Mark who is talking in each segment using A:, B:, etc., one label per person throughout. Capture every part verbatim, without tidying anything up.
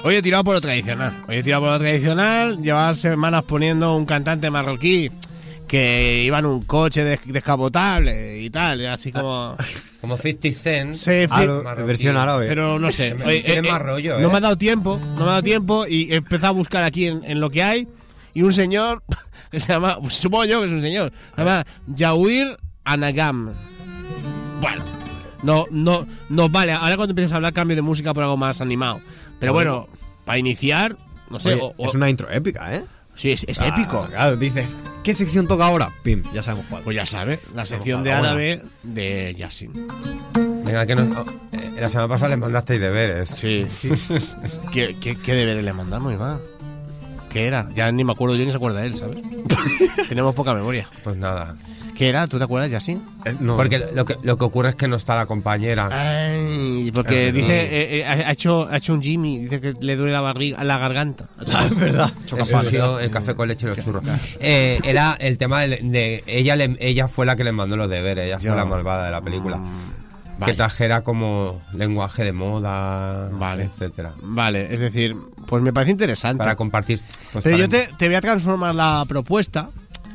A: Hoy he tirado por lo tradicional. Hoy he tirado por lo tradicional. Llevaba semanas poniendo un cantante marroquí que iba en un coche des- descapotable y tal, así como...
B: Como cincuenta Cent.
A: Sí,
C: Ah,
A: fi-
C: lo- versión árabe.
A: pero no sé.
B: Tiene
A: Oye,
B: más rollo,
A: No
B: ¿eh?
A: me ha dado tiempo, no me ha dado tiempo y he empezado a buscar aquí en, en lo que hay y un señor que se llama, supongo yo que es un señor, se llama Jawir Anagam. Bueno, no, no, no vale. Ahora cuando empieces a hablar cambio de música por algo más animado. Pero bueno, para iniciar, no sé.
C: Oye,
A: o- o-
C: es una intro épica, ¿eh?
A: Sí, es, es
C: Ah,
A: épico.
C: Claro, dices, ¿qué sección toca ahora? Pim, ya sabemos cuál.
A: Pues ya sabes, la sección de
C: Bueno.
A: árabe de Yasin.
B: Venga, que nos, oh, eh, la semana pasada les mandasteis deberes.
A: Sí. ¿Qué, qué, qué deberes le mandamos, Iván? ¿Qué era? Ya ni me acuerdo yo ni se acuerda él, ¿sabes? Tenemos poca memoria.
B: Pues nada.
A: ¿Qué era? ¿Tú te acuerdas, Yasin?
C: Eh, no.
B: Porque lo que, lo que ocurre es que no está la compañera.
A: Ay, porque
C: Es
A: dice,
C: verdad.
A: eh, eh, ha, hecho, ha hecho un Jimmy, dice que le duele la barriga, la garganta.
C: Ah, es verdad.
B: Eso ha sido el café con leche y los churros. Eh, era el tema de, de- ella le, ella fue la que le mandó los deberes, ella fue
A: Ya.
B: la malvada de la película.
A: Vale.
B: Que trajera como lenguaje de moda,
A: Vale.
B: etcétera.
A: Vale, es decir, pues me parece interesante.
B: Para compartir. pues
A: Pero
B: para-
A: yo te, te voy a transformar la propuesta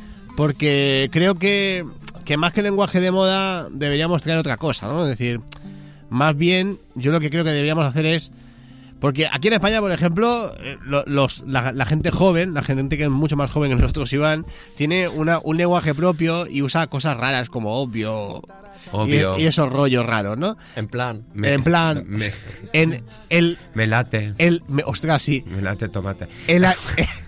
A: porque creo que, que más que lenguaje de moda deberíamos traer otra cosa, ¿no? Es decir, más bien yo lo que creo que deberíamos hacer es... Porque aquí en España, por ejemplo, eh, lo- los, la, la gente joven, la gente que es mucho más joven que nosotros, Iván, tiene una, un lenguaje propio y usa cosas raras como obvio,
B: Obvio.
A: Y, y esos rollos raros, ¿no?
C: En plan.
B: Me-
A: en plan,
B: Me,
A: en el...
B: me late.
A: el me, ostras, sí.
B: Me late tomate.
A: El, a-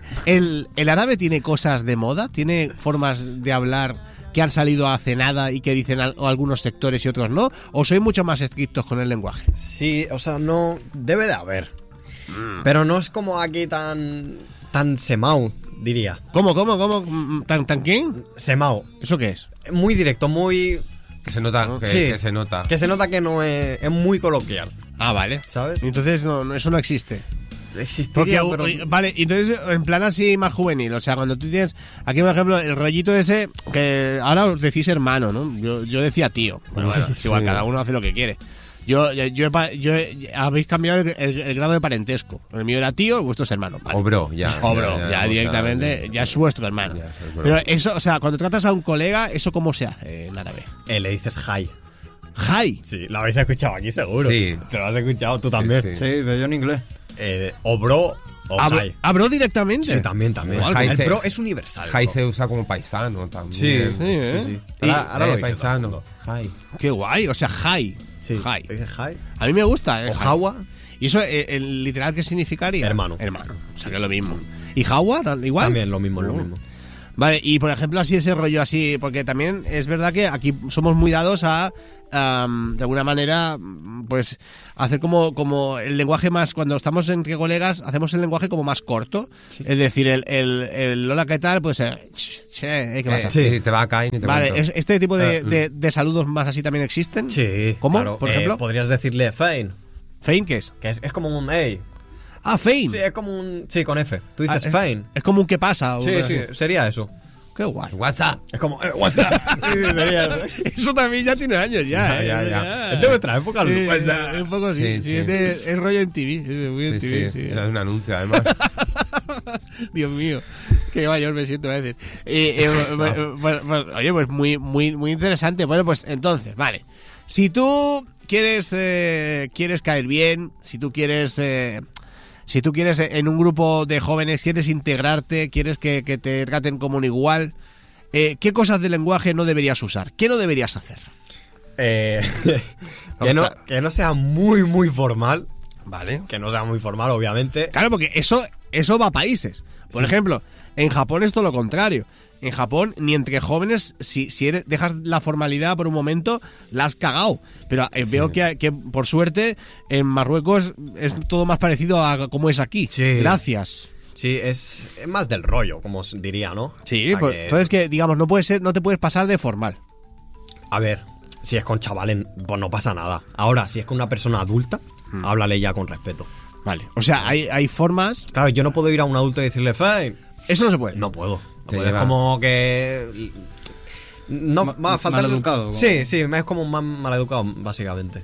A: el, el árabe tiene cosas de moda, tiene formas de hablar que han salido hace nada y que dicen al- algunos sectores y otros no, o soy mucho más estrictos con el lenguaje.
C: Sí, o sea, no. Debe de haber. Pero no es como aquí tan. tan semao, diría.
A: ¿Cómo, cómo, cómo? Mm, ¿Tan, tan qué?
C: Semao.
A: ¿Eso qué es?
C: Muy directo, muy.
B: Que se nota, que,
C: Sí.
B: que se nota.
C: Que se nota que no es. es muy coloquial.
A: Ah, vale.
C: ¿Sabes?
A: Entonces no, no, eso no existe. Porque,
C: Existiría, pero.
A: oye, vale, entonces en plan así más juvenil, o sea, cuando tú tienes, aquí por ejemplo, el rollito ese, que ahora os decís hermano, ¿no? Yo, yo decía tío, bueno, bueno, es igual,
B: Sí.
A: cada uno hace lo que quiere. Yo, yo, yo, he pa- yo he- habéis cambiado el, el- el grado de parentesco. El mío era tío, el vuestro es hermano. Vale.
B: O bro, ya.
A: O bro, ya,
B: o sea,
A: directamente, ya es vuestro hermano.
B: Ya es el bro.
A: Pero eso, o sea, cuando tratas a un colega, ¿eso cómo se hace en árabe?
C: Eh, le dices hi.
A: Hi.
C: Sí, lo habéis escuchado aquí seguro.
B: Sí.
C: Te lo has escuchado tú también.
B: sí.
D: Sí, pero yo en inglés.
C: Eh, o bro o
A: ¿Abro,
C: hi.
A: abro directamente?
C: Sí, también, también.
B: Igual,
C: el
B: hi se-
C: bro es universal.
B: Jai
C: bro.
B: se usa como paisano también.
C: Sí,
A: Sí, ¿eh?
C: sí, sí.
A: Y-
C: Ahora, ahora
B: Eh,
C: lo dices.
B: paisano. Jai.
A: Qué guay, o sea, hi.
C: Sí.
A: Hi.
C: ¿Le dices hi?
A: A mí me gusta, ¿eh?
C: O
A: hi.
C: Jawa.
A: ¿Y eso, eh, el literal, qué significaría?
C: Hermano.
A: Hermano. O sea, que es lo mismo. ¿Y Jawa? tal- ¿Igual?
C: También lo mismo, lo
A: Oh.
C: mismo.
A: Vale, y por ejemplo, así ese rollo así, porque también es verdad que aquí somos muy dados a, am, de alguna manera, mm, pues, hacer como, como el lenguaje más, cuando estamos entre colegas, hacemos el lenguaje como más corto. Es decir, el, el, el hola, ¿qué tal? Puede ser, che, ¿eh? ¿qué pasa?
B: Eh, sí, te va a caer ni te
A: Vale,
B: cuento.
A: ¿es- ¿este tipo de,
B: Ah,
A: de, de saludos más así también existen?
C: Sí.
A: ¿Cómo?
C: claro.
A: Por
C: Eh,
A: ejemplo.
C: podrías decirle fein,
A: ¿Fein qué es?
C: que es, es como un hey.
A: Ah, Fein.
C: Sí, es como un. Sí, con F. Tú
A: Ah,
C: dices
A: es-
C: fein.
A: Es como un ¿qué pasa? o
C: Sí,
A: algo
C: sí,
A: así.
C: sería eso.
A: Qué guay.
B: WhatsApp.
C: Es como. Eh, what's up? Sí, sí, sería eso.
A: Eso también ya tiene años ya.
B: Ya,
A: ¿eh?
B: ya, ya.
C: Es de vuestra época,
A: Sí,
C: What's
A: ya,
C: up?
A: es un poco así.
B: Sí,
A: Sí,
B: sí.
A: Es, de- es rollo en T V. Sí, muy en
B: Sí,
A: T V,
B: sí.
A: sí.
B: Era de un anuncio, además.
A: Dios mío, qué mayor me siento a veces. Eh, eh, bueno, bueno, bueno, oye, pues muy, muy, muy interesante. Bueno, pues entonces, vale. Si tú quieres, eh, quieres caer bien, si tú quieres, eh, si tú quieres eh, en un grupo de jóvenes, quieres integrarte, quieres que, que te traten como un igual, eh, ¿qué cosas de lenguaje no deberías usar? ¿Qué no deberías hacer?
C: Eh, que, no, que no sea muy, muy formal.
A: Vale.
C: Que no sea muy formal, obviamente.
A: Claro, porque eso, eso va a países. Por
C: Sí.
A: ejemplo, en Japón es todo lo contrario. En Japón, ni entre jóvenes, si, si eres- dejas la formalidad por un momento, la has cagado. Pero eh, veo que, que, por suerte, en Marruecos es todo más parecido a como es aquí.
C: Sí.
A: Gracias.
C: Sí, es, es más del rollo, como os diría, ¿no?
A: Sí,
C: O sea
A: pues,
C: que-
A: entonces que, digamos, no puedes ser, no te puedes pasar de formal.
C: A ver, si es con chavales, pues no pasa nada. Ahora, si es con una persona adulta, háblale ya con respeto.
A: Vale. O sea, hay, hay formas...
C: Claro, yo no puedo ir a un adulto y decirle, Fine.
A: Eso no se puede.
C: No puedo. No
B: Te
C: puedo. Es
B: lleva-
C: como que. No,
D: Ma-
C: va a faltar.
D: maleducado, como-
C: Sí, sí, es como más maleducado, básicamente.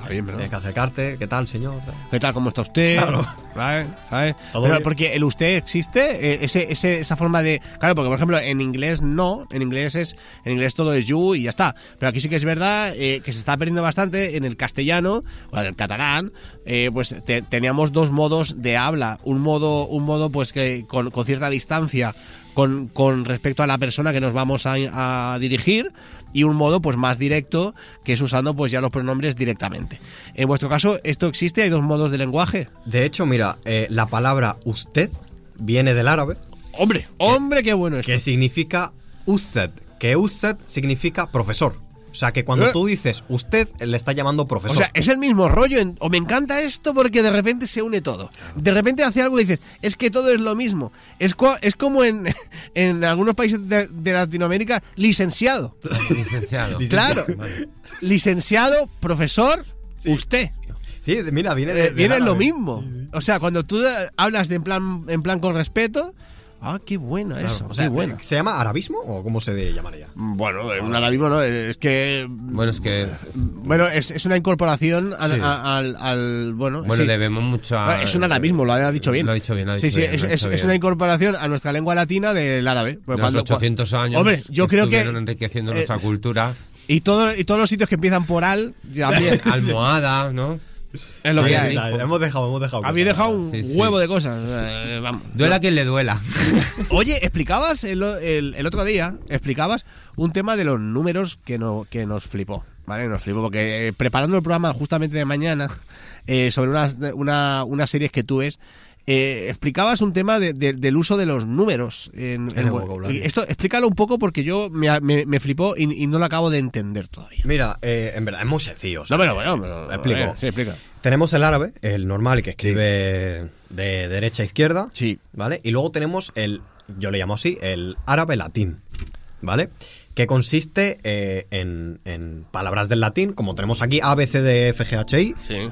A: Está bien, ¿verdad?
C: Tienes que acercarte. ¿Qué tal, señor?
A: ¿Qué tal? ¿Cómo está usted?
C: Claro.
A: ¿Sabes? ¿Sabes?
C: Todo
A: Pero
C: bien.
A: porque el usted existe, eh, ese, ese, esa forma de... Claro, porque por ejemplo en inglés no, en inglés es en inglés todo es you y ya está. Pero aquí sí que es verdad eh, que se está perdiendo bastante en el castellano o en el catalán. Eh, pues te- teníamos dos modos de habla. Un modo, un modo pues que con, con cierta distancia con, con respecto a la persona que nos vamos a, a dirigir, y un modo pues más directo, que es usando pues ya los pronombres directamente. En vuestro caso, ¿esto existe? ¿Hay dos modos de lenguaje?
C: De hecho, mira, eh, la palabra usted viene del árabe,
A: ¡Hombre! ¡Hombre, qué bueno esto!
C: que significa usted, que usted significa profesor. O sea, que cuando
A: ¿Eh?
C: tú dices usted, le está llamando
A: O
C: profesor.
A: sea, es el mismo rollo. En- o me encanta esto porque de repente se une todo. De repente hace algo y dices, es que todo es lo mismo. Es, co- es como en, en algunos países de, de Latinoamérica, licenciado.
B: Licenciado.
A: Claro.
B: Vale.
A: Licenciado, profesor, usted.
C: Sí, de- mira, viene de,
A: Eh,
C: del
A: viene lo
C: árabe.
A: mismo. O sea, cuando tú eh, hablas de en plan, en plan con respeto, ah, qué bueno
C: Claro,
A: eso,
C: o sea,
A: qué bueno.
C: ¿se llama arabismo o cómo se llamaría?
A: Bueno, un arabismo no, es que...
B: Bueno, es que.
A: Bueno, es, es una incorporación al,
C: Sí.
A: a- al, al- bueno,
B: Bueno,
A: sí.
B: debemos mucho a.
A: Ah, es un arabismo, lo ha dicho bien.
B: Lo ha dicho bien, lo ha
A: Sí,
B: dicho
A: sí,
B: bien,
A: es,
B: lo ha
A: es-
B: dicho
A: es
B: bien.
A: una incorporación a nuestra lengua latina del árabe. Pues
B: Los
A: cuando-
B: ochocientos años.
A: Hombre, yo creo que...
B: estuvieron enriqueciendo
A: eh,
B: nuestra cultura.
A: Y, todo, y todos los sitios que empiezan por al, también.
B: Almohada, ¿no?
A: Es lo
B: Sí,
A: que
B: sí,
A: hay.
B: sí.
C: Hemos dejado, hemos dejado.
A: Habéis
C: cosas.
A: dejado un
B: Sí, sí.
A: huevo de cosas. eh, vamos.
B: Duela a quien le duela.
A: Oye, explicabas el, el- el otro día, explicabas un tema de los números que, no, que nos flipó, ¿vale? Nos flipó porque eh, preparando el programa justamente de mañana eh, sobre unas, una, unas series que tú ves, eh, explicabas un tema de- de- del uso de los números. En,
C: En el vocabulario.
A: y esto, explícalo un poco porque yo me, me- me flipó y, y no lo acabo de entender todavía.
C: Mira, eh, en verdad es muy sencillo. o sea,
A: No, pero bueno, pero-
C: explico.
A: a ver, sí, explica.
C: Tenemos el árabe, el normal, que escribe de derecha a izquierda.
A: Sí.
C: ¿Vale? Y luego tenemos el, yo le llamo así, el árabe latín. ¿Vale? Que consiste eh, en, en palabras del latín, como tenemos aquí A, B, C, D, E, F, G, H, I,
A: Sí.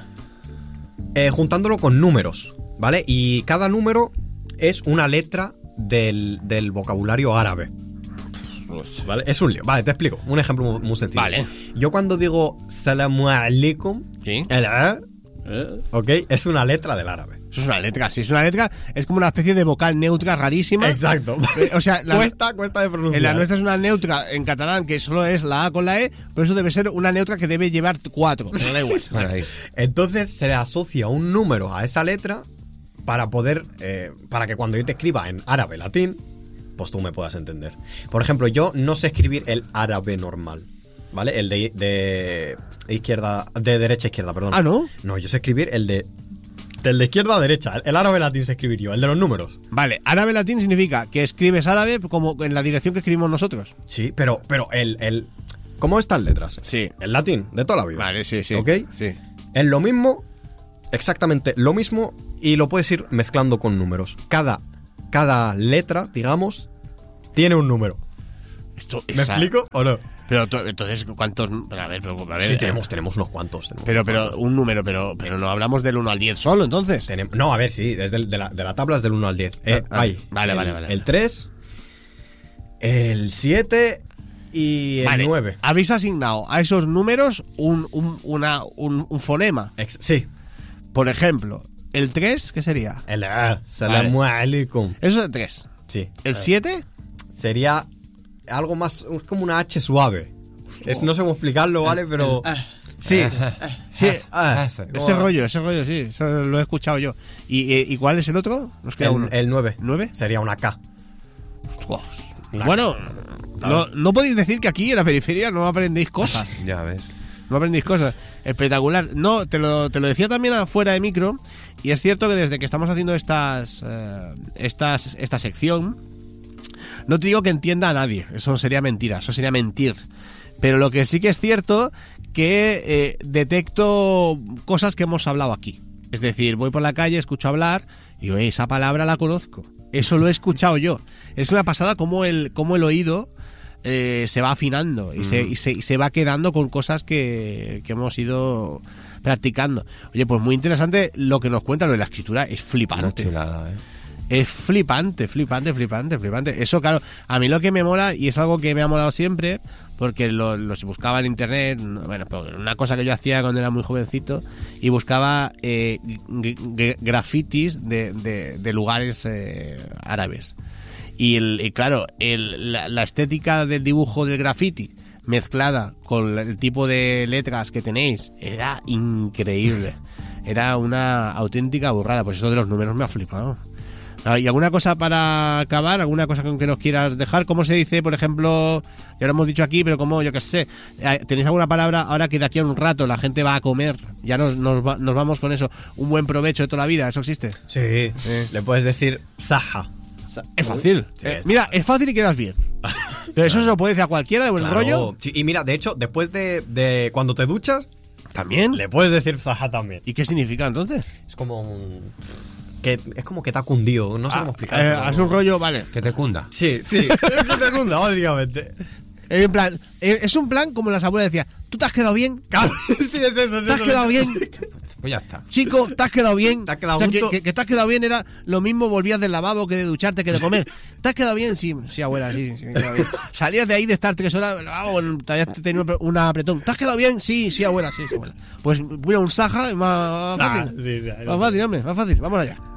C: eh, juntándolo con números. ¿Vale? Y cada número es una letra del, del vocabulario árabe. ¿Vale? Es un lío. Vale, te explico. Un ejemplo muy, muy sencillo.
A: Vale.
C: Yo cuando digo Salamu alaikum,
A: Sí.
C: el A, ¿ok? Es una letra del árabe.
A: Eso es una letra, sí, es una letra, es como una especie de vocal neutra rarísima.
C: Exacto.
A: Eh, O sea, la-
C: cuesta, cuesta de pronunciar.
A: en la nuestra es una neutra en catalán que solo es la A con la E, pero eso debe ser una neutra que debe llevar cuatro, pero da igual.
B: Bueno, ahí.
C: Entonces se le asocia un número a esa letra para poder, eh, para que cuando yo te escriba en árabe latín, pues tú me puedas entender. Por ejemplo, yo no sé escribir el árabe normal, ¿vale? El de, de izquierda, de derecha a izquierda, perdón.
A: Ah, ¿no?
C: No, yo sé escribir el de, del de izquierda a derecha. El árabe latín sé escribir yo, el de los números.
A: Vale, árabe latín significa que escribes árabe como en la dirección que escribimos nosotros.
C: Sí, pero, pero el, el, ¿cómo están letras?
A: Sí.
C: El latín, de toda la vida.
A: Vale, sí, sí.
C: ¿Ok?
A: Sí.
C: Es lo mismo, exactamente lo mismo, y lo puedes ir mezclando con números. Cada, cada letra, digamos, tiene un número.
A: Esto,
C: ¿Me
A: esa-
C: explico o no?
A: Pero to- entonces, ¿cuántos? Pero a ver, pero, a ver,
C: Sí,
A: eh,
C: tenemos, tenemos unos cuantos. tenemos
A: Pero,
C: unos
A: pero,
C: cuantos.
A: un número, pero, pero no hablamos del uno al diez solo, entonces.
C: Tenem- no, a ver, sí, desde el- de, la, de la tabla es del uno al diez. Eh,
A: Ah, ah,
C: hay
A: vale,
C: el,
A: vale, vale.
C: El tres, el siete y el
A: Vale,
C: nueve.
A: habéis asignado a esos números un, un, una, un, un fonema.
C: Ex- sí,
A: Por ejemplo, el tres, ¿qué sería?
C: el A, salamu alaikum.
A: Eso es el tres.
C: Sí.
A: ¿El siete?
C: Sería algo más, es como una H suave. Es- no sé cómo explicarlo, ¿vale? Pero... Sí.
A: Sí,
C: Ah,
B: Ese.
A: ese rollo, ese rollo, sí, eso lo he escuchado yo. ¿Y, y, y cuál es el otro? Nos queda uno.
C: El, el nueve.
A: ¿Nueve?
C: Sería una K.
A: Ostras.
C: Una
A: Bueno,
C: K.
A: no, no podéis decir que aquí en la periferia no aprendéis cosas.
B: Ya ves.
A: No aprendéis cosas. Espectacular. No, te lo, te lo decía también afuera de micro. Y es cierto que desde que estamos haciendo estas, eh, estas esta sección, no te digo que entienda a nadie. Eso sería mentira. Eso sería mentir. Pero lo que sí que es cierto que eh, detecto cosas que hemos hablado aquí. Es decir, voy por la calle, escucho hablar y digo, "Eh, esa palabra la conozco. Eso lo he escuchado yo". Es una pasada como el, como el oído eh, se va afinando y, se, y, se, y se va quedando con cosas que, que hemos ido practicando. Oye, pues muy interesante lo que nos cuenta, lo de la escritura es
B: Una
A: flipante.
B: chulada, ¿eh?
A: Es flipante, flipante, flipante, flipante. Eso, claro, a mí lo que me mola, y es algo que me ha molado siempre, porque lo- los buscaba en internet, bueno, pues una cosa que yo hacía cuando era muy jovencito, y buscaba eh, g- g- grafitis de, de- de lugares eh, árabes. Y, el, y claro, el- la, la estética del dibujo del graffiti mezclada con el tipo de letras que tenéis era increíble. Era una auténtica burrada. Pues eso de los números me ha flipado. Ah, ¿y alguna cosa para acabar? ¿Alguna cosa con que nos quieras dejar? ¿Cómo se dice, por ejemplo, ya lo hemos dicho aquí, pero como, yo qué sé, eh, ¿tenéis alguna palabra ahora que de aquí a un rato la gente va a comer? Ya nos, nos, va- nos vamos con eso. Un buen provecho de toda la vida, ¿eso existe?
C: Sí, le puedes decir saja.
A: Es fácil.
C: Sí,
A: Eh,
C: está
A: mira,
C: fácil.
A: es fácil y quedas bien. Pero eso se lo puede decir a cualquiera de buen
C: Claro.
A: rollo.
C: Sí, y mira, de hecho, después de, de cuando te duchas,
A: También.
C: le puedes decir saja también.
A: ¿Y qué significa entonces?
C: Es como un... Que es como que te ha cundido, no sé
A: Ah,
C: cómo
A: eh,
C: explicarlo.
A: es un rollo, vale.
B: Que te cunda.
C: Sí, sí, es que te cunda, básicamente.
A: Eh, En plan, eh, es un plan como las abuelas decían, ¿tú te has quedado bien?
C: Claro, sí, es eso, es
A: ¿Te has
C: eso.
A: quedado bien?
B: Pues ya está.
A: Chico, ¿te has quedado bien?
C: ¿Te has quedado
A: O sea, que,
C: junto?
A: que- que te has quedado bien era lo mismo, volvías del lavabo que de ducharte que de comer. ¿Te has quedado bien? Sí, sí, abuela, sí, sí, me he quedado bien. Salías de ahí de estar tres horas, lavabo, todavía tenías un apretón. ¿Te has quedado bien? Sí, sí, abuela, sí, sí, abuela. Pues mira, un saja, más
C: Saja,
A: fácil.
C: sí, sí, ahí lo
A: Más fácil, hombre, más fácil. Vamos allá.